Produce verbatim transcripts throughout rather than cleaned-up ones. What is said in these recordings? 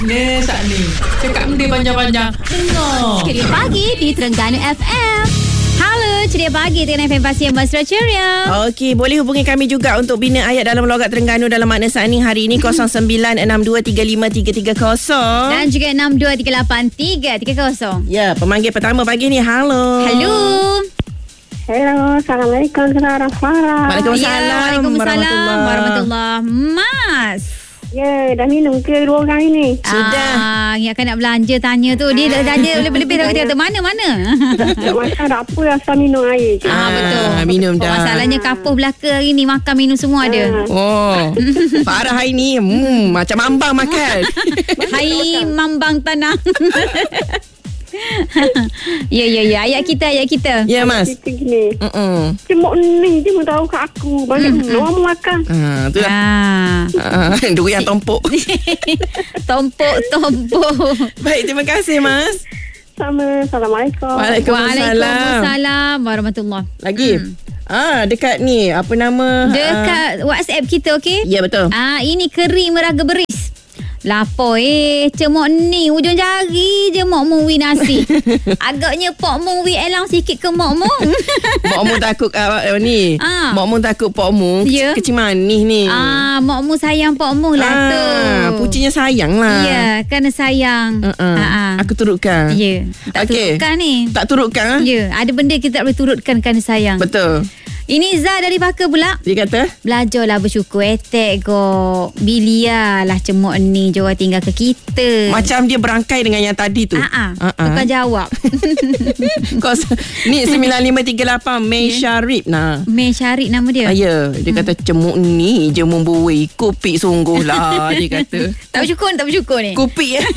Ni saat ni cakap benda panjang-panjang. Dengar Ceria Pagi di Terengganu F M. Halo, Ceria Pagi dengan F M Pasien Mesra Ceria. Okey, boleh hubungi kami juga untuk bina ayat dalam logat Terengganu dalam makna saat ni hari ini kosong sembilan enam dua tiga lima tiga tiga kosong Dan juga enam dua tiga lapan tiga tiga kosong. Ya, pemanggil pertama pagi ni. Halo. Halo. Hello, Assalamualaikum Sarah Farah. Waalaikumsalam. Ya, Waalaikumsalam warahmatullahi. Mas. Ya, dah minum ke dua orang ini? Sudah. Ah, yang akan nak belanja tanya tu. Dia dah belanja lebih-lebih. Dia kata mana-mana. Tak masalah, tak apa asal minum air je. Ah, betul. Minum Oh, dah. masalahnya kapuh belaka hari ni. Makan minum semua ada. Oh, Farah hari ni hmm, macam mambang makan. Hai mambang tanah. Ya, ya, ya. Ayat kita, ayat kita. Ya, Mas. Kita gini. Mm-mm. Cemok ni je pun tahu kat aku. Banyak hmm. orang makan. Ah, tu lah. Ah. Ah, durian tompok. Tompok-tompok. Baik, terima kasih, Mas. Sama. Assalamualaikum. Waalaikumsalam. Waalaikumsalam warahmatullahi. Lagi. Hmm. Ah, dekat ni apa nama? Dekat WhatsApp kita, okey? Ya, betul. Ah, ini kering meraga beris. Lapor eh cemok ni ujung jari je mok mu wi nasi. Agaknya pok mu wi elang sikit ke mok mu. Mak mu takut uh, ni. Ah. Mak mu takut pok mu Ya. kecil manis ni. Ah, mok mu sayang pok mu lah tu. Ah, pucinya sayang lah. Ya, kerana sayang. Uh-uh. Ah, ah. Aku turutkan. Ya, tak Okey. turutkan ni. Tak turutkan? Ya, ada benda kita tak boleh turutkan kerana sayang. Betul. Ini Zah dari Baka pula. Dia kata? Belajarlah bersyukur. Etek go. Bilia lah cemok ni. Jom tinggal ke kita. Macam dia berangkai dengan yang tadi tu. Ah, ah. Ah-ah. Tukar jawab. Kos ni sembilan lima tiga lapan May Syarif nah. Mei Syarik nama dia. Ah, ya, dia kata cemuk ni je membuai kupik sungguh lah dia kata. Tak bersyukur, tak bersyukur ni. Kupik ya.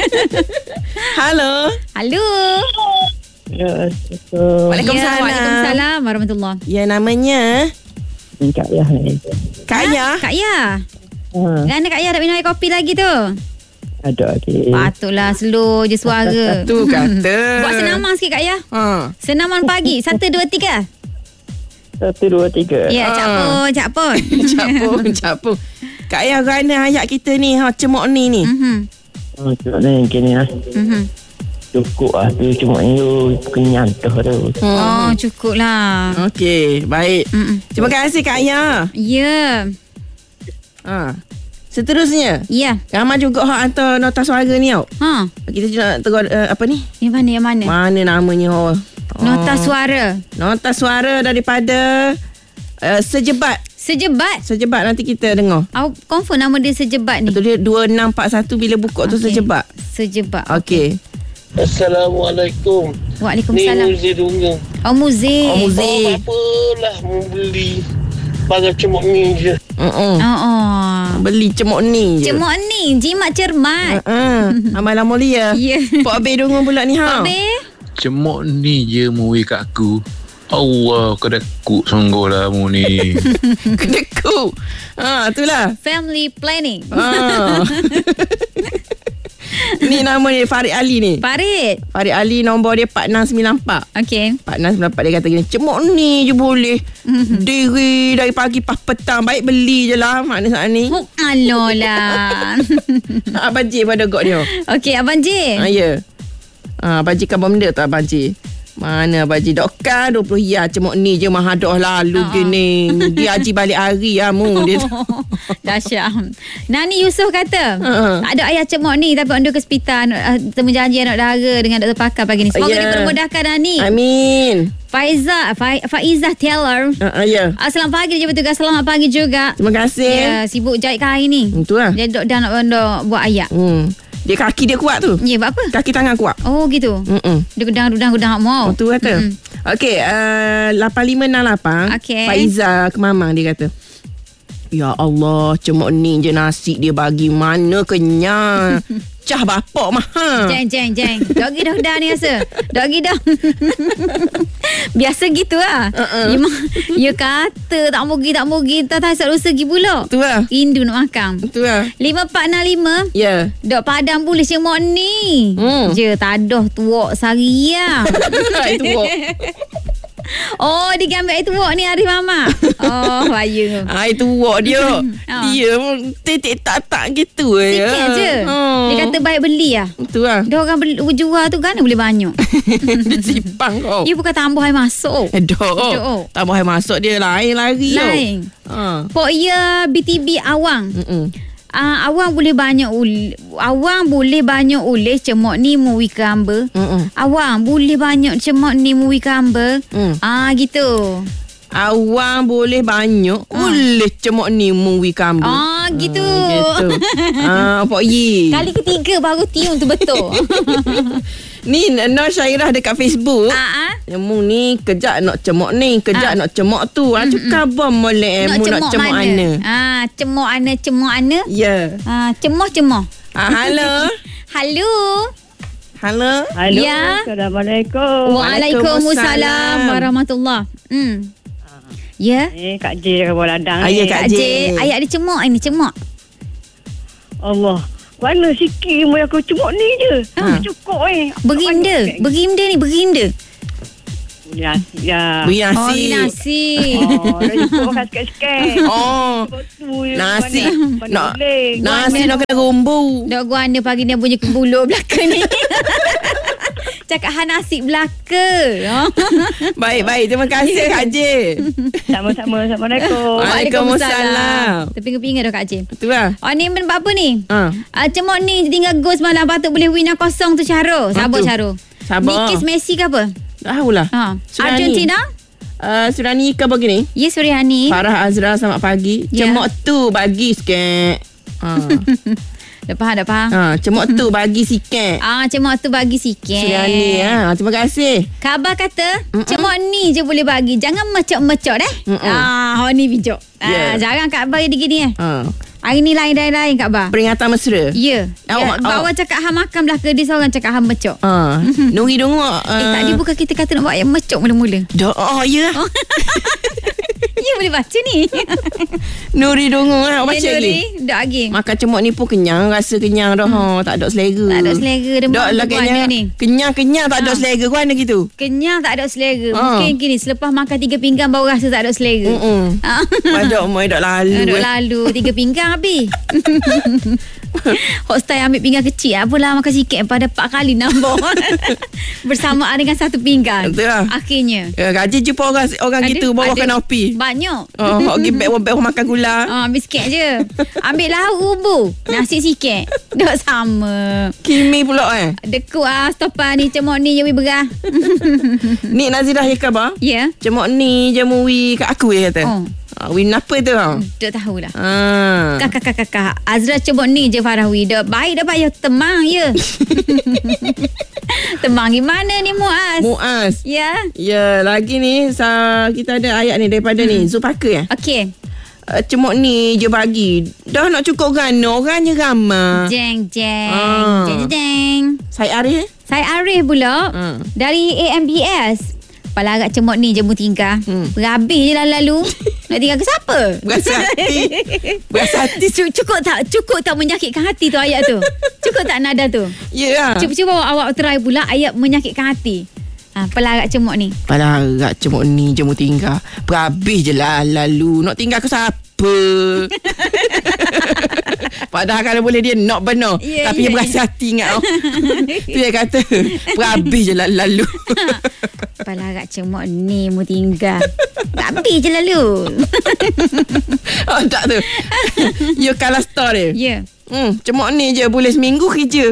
Halo. Halo. Ya, Assalamualaikum. Waalaikumsalam. Ya, Waalaikumsalam warahmatullahi. Ya, namanya Kak Yah ni. Kak Yah. Kak Ya. Ha, Kerana Kak Ya tak minum air kopi lagi tu. ada lagi. Patutlah slow je suara. Tu kata. Buat senaman sikit Kak Ya. Ha. Senaman pagi. Satu, dua, tiga. Satu, dua, tiga. Ya, Ah. cak pun, cak pun. Capung, capung. Kak Yah kerana ayat kita ni ha cemok ni ni. Mhm. Oh, cemok ni gini lah. Mhm. Cukup lah tu cemok ni tu. Kenyang tu tu. Oh, cukup lah. Okey, baik. Mm-mm. Terima kasih Kak Yah. Ya. Ha. Seterusnya, Ya. ramai juga hak hantar nota suara ni tau. Ha. Kita juga nak tegur uh, apa ni? Yang mana, yang mana? Mana namanya oh. Nota suara. Nota suara daripada uh, Sejebat. Sejebat. Sejebat nanti kita dengar. Awak confirm nama dia Sejebat ni? Betul dia dua enam empat satu bila buka tu Okey. Sejebat. Sejebat. Okey. Assalamualaikum. Ni Waalaikumsalam. Muzir Dungung. Oh, muzik. Oh, muzik. Oh, apalah mau beli barang cemok ni je. Uh-uh. Oh, oh. Beli cemok ni je. Cemok ni, jimat cermat. Uh-uh. Amalan mulia. Ya. Pak Abel dengar pula ni ha. Habis? Cemok ni je muwi kat aku. Allah, kedekut sungguh lah mu ni. Kedekut. Ha, itulah. Family planning. Ha. Ni nama dia Farid Ali ni. Farid. Farid Ali nombor dia empat enam sembilan empat. Okey. empat enam sembilan empat dia kata gini, cemok ni je boleh. Diri dari pagi pas petang. Baik beli je lah makna saat ni. Oh, alolah. Abang J pada gok dia. Okey, Abang J. Ha, ya. Ha, Abang J kan benda tu Abang J. Mana Abang J? Dokkan dua puluh ya cemok ni je mah dah lalu Ha-ha. gini. Dia haji balik hari lah mu. Dia. Dahsyat. Nani Yusof kata, Ha. tak ada ayah cemok ni tapi on ke hospital uh, temu janji anak dara dengan doktor pakar pagi ni. Semoga Ya. dipermudahkan Nani. Amin. Faiza, Fa- Faizah Taylor. Ha, ha, ya. Ah, selamat pagi dia bertugas. Selamat pagi juga. Terima kasih. Ya, sibuk jahit kain ni. Itu lah. Dia dok dah nak nak buat ayak. Hmm. Dia kaki dia kuat tu. Ya, buat apa? Kaki tangan kuat. Oh, gitu. Mm-mm. Dia gedang-gedang-gedang mau. Oh, tu kata. Mm-mm. Okey, uh, lapan lima enam lapan. Okey. Faiza ke Mamang dia kata. Ya Allah, cemok ni je nasi dia bagi mana kenyang. Cah bapak mah. Ha. Jeng, jeng, jeng. Dok gi dah dah ni rasa. Dok gi dah. Biasa gitu lah. Uh-uh. Ya, ma- ya kata tak mau gi, tak mau gi. Tak tahu lusa gi pula. Tu lah. Rindu nak makan. Tu lah. lima empat enam lima. Ya. Dok padang boleh cemok ni. Hmm. Je tadoh tuak sari lah. Itu buat. Oh, dia gambar air tuak ni Arif Mama. Oh, bahaya. Ah, itu wak dia. Ah. Dia titik tak-tak gitu je. Sikit je. Oh. Dia kata baik beli lah. Itu lah. Dia orang beli, jual tu kan boleh banyak. Dia simpang kau. Dia bukan tambah air masuk. Dok. Dok. Tambah air masuk dia lain lari. Lain. Ha. Pok ya B T B awang. Mm-mm. Ah, awang boleh banyak ul awang boleh banyak uleh cemok ni muwi kamba. Mm-mm. Awang boleh banyak cemok ni muwi kamba. Mm. Ah gitu. Awang boleh banyak Boleh cemok ni Mungwi kambu. Ah gitu. Ah, gitu. Ah, Pok Yi. Kali ketiga baru tiung tu betul. Ni Nur Syairah dekat Facebook. Ah ah. Mung ni kejap nak cemok ni, kejap Ah. nak cemok tu. Ah, cakap bom molek mu nak cemok ana. Ah, cemok ana, cemok ana. Ya. Ah, cemoh-cemoh. Ah, halo. Halo. Halo. Halo. Ya. Assalamualaikum. Waalaikumsalam warahmatullahi. Hmm. Ya. Eh, Kak J dekat bawah ladang. Ayah, ni. Kak Kak J. J, ayat dia cemok ini, cemok. Allah. Mana sikit mu aku cemok ni je. Ha. Ha. Cukup eh. Berinda, berinda ni, berinda. Beri nasi ya. Beri Oh, nasi. ni nasi. Oh, dah cukup makan sikit-sikit. Oh. Tu je. Nasi. Mana- mana Nak boleh. nasi nak kena rumbu. Dok gua anda pagi ni punya kebulu belaka ni. Cakap han nasi belaka. Oh. Baik, baik. Terima kasih Kak J. Sama-sama. Assalamualaikum. Waalaikumsalam. Terpinga-pinga dah Kak J. Itu lah. Oh ni men apa ni? Ha. Ah, cemok ni tinggal gol semalam patut boleh win kosong tu Syaro. Sabar tu. Syaro. Sabar. Nikis Messi ke apa? Tahulah. Ha. Surani. Argentina? Uh, Surani ke begini? Ya Suryani. Farah Azra selamat pagi. Ya. Cemok tu bagi sikit. Ha. Dah faham, dah faham. ha, cemok tu bagi sikit. Ah, cemok tu bagi sikit. Surani ha. Terima kasih. Khabar kata Mm-mm. cemok ni je boleh bagi. Jangan mecok-mecok dah. Mm-mm. Ah, oh ni bijak. Yeah. Ah, jarang khabar dia gini eh. Ha. Hari ni lain-lain khabar. Peringatan mesra. Ya. Awak- Yeah. awak- Bawa cakap ham makan belaka dia seorang cakap ham mecok. Ha. Nuri dongok. Uh, Eh tadi bukan kita kata nak buat yang mecok mula-mula. Doa ya. Oh. Ya boleh baca ni. Nuri dongok lah. Baca Ya, lagi. Nuri, Dok lagi. Makan cemok ni pun kenyang. Rasa kenyang dah. Ha. Tak ada selera. Tak ada selera dia Dok makan lah tu kenyang. mana ni? Kenyang-kenyang tak ada Ha. selera. Kau mana gitu? Kenyang tak ada selera. Ah. Mungkin gini selepas makan tiga pinggan baru rasa tak ada selera. Mm-mm. Ah. Padok mau dok lalu. Duduk eh. lalu tiga pinggang habis. Hostai ambil pinggan kecil apalah makan sikit pada empat kali nambah. Bersamaan dengan satu pinggan. Betul lah. Akhirnya. Ya, Kak J jumpa orang orang Ada- gitu bawa ada kena opi. Banyak. Oh, hok pergi back back makan gula. Ah, ambil sikit je. Ambil lauk ubu. Nasi sikit. Dok sama. Kimi pula eh. Dekuk ah stopan ni cemok ni je berah. Ni Nazirah ya khabar. Ya. Cemok ni je wi kat aku ya kata. Oh. Ha, win apa tu? Ha. Dok tahulah. Ha. Kakak kakak kakak Azra cemok ni je Farawi. Dok baik dah payah temang ya. Temang gimana ni Muaz? Muaz. Ya. Ya, lagi ni sa, kita ada ayat ni daripada hmm. ni Zulfakar ya. Okey. Uh, cemok ni je bagi. Dah nak cukup gana orangnya ramai. Jeng jeng. Ah. Jeng jeng jeng. Saya Arif. Saya Arif pula Hmm. dari A M B S. Kepala agak cemok ni je mu tinggal. Hmm. Berhabis je lah lalu. Nak tinggal ke siapa? Berasa hati. Berasa hati. Cu- Cukup tak cukup tak menyakitkan hati tu ayat tu? Cukup tak nada tu? Ya. Yeah. Cuba-cuba awak try pula ayat menyakitkan hati. Ha, kepala agak cemok ni. Pala harap cemok ni je mu tinggal. Berhabis je lah lalu. Nak tinggal ke siapa? Padahal kalau boleh dia nak benar. Ya, Tapi ya, dia berasa hati ingat. Oh. Tu dia kata. Berhabis je lah lalu. Kepala agak cemok ni mu tinggal. Habis je lalu. Oh tak tu. You kalah story. Ya. Hmm, cemok ni je boleh seminggu kerja.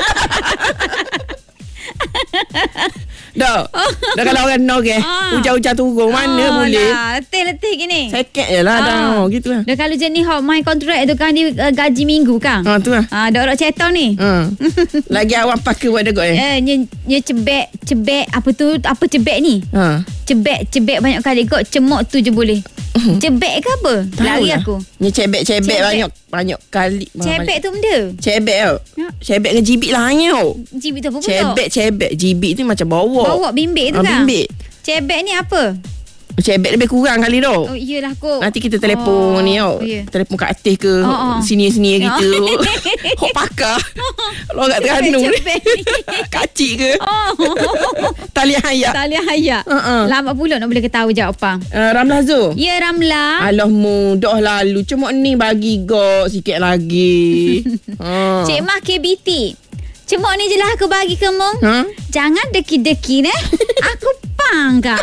Dah. Dah kalau orang nok eh. Ah. Hujan-hujan turun mana Oh boleh. lah, letih-letih gini. Seket je lah dah. Ah. Gitu lah. Dah kalau jenis hot my contract tu kan dia uh, gaji minggu kan. Ha tu lah. Ah, dah orang cetong ni. Ha. Lagi awak pakai buat dekat eh. Eh, nya, nya cebek, cebek apa tu? Apa cebek ni? Ha. Cebek, cebek banyak kali kot. Cemok tu je boleh. Cebek ke apa? Lari Tahulah. aku. Ni cebek-cebek Cebek. banyak banyak kali. Cebek tu benda. Cebek tau. Ya. Cebek dengan jibik lah hanya. Jibik tu apa pula? Cebek-cebek jibik tu macam bawa. Bawa bimbit tu Ah, kan? bimbit. Cebek ni apa? Cebek lebih kurang kali tu. Oh iyalah kot. Nanti kita telefon Oh, ni tau. ya. Telefon kat atas ke Oh, oh. sini-sini Oh. kita. Hok pakar. Lorat Terengganu ni. Cepet ni. Kacik ke? Oh. Talian hayak. Talian hayak. Uh-uh. Lama pula nak boleh ketahui jawapan. Uh, Ramlah Zul. Ya Ramla. Alah mu, dah lalu. Cuma ni bagi gok sikit lagi. ha. Cik Mah K B T. Cemok ni je lah aku bagi kamu. Ha? Jangan deki-deki eh. Aku panggang.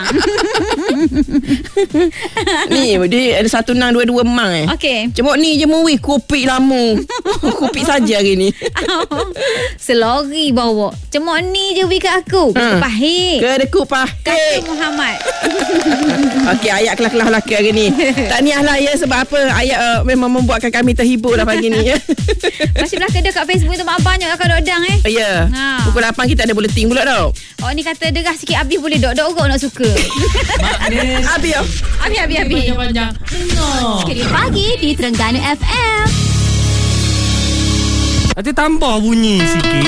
Ni dia ada satu nang dua-dua mang eh. Okey. Cuma ni je mu weh kopi lamu. Kopi saja hari ni. Selori bawa. Cemok ni je bagi kat aku. Ha. Pahit. Kedekut pahit. Kata Muhammad. Okey, ayat kelas-kelas lelaki hari ni. Tahniah lah ya, sebab apa? Ayat uh, memang membuatkan kami terhibur lah pagi ni ya. Masih belah kedai kat Facebook tu banyak kat dodang eh. Ya. Ha. Pukul lapan kita ada bulletin pula tau. Oh ni kata derah sikit habis boleh dok-dok orang nak suka. Maknanya Habis ya. Habis habis habis. panjang-panjang. Dengar. Sekali pagi di Terengganu F M. Nanti tambah bunyi sikit.